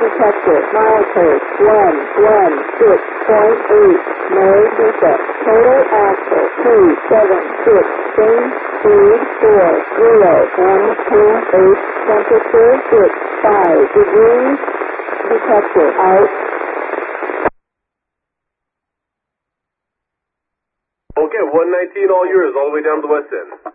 Detector, milepost 116.8, no defect. Total axle 276, same speed 40, M28, temperature 65 degrees. Detector out. Okay, 119 all yours, all the way down to the west end.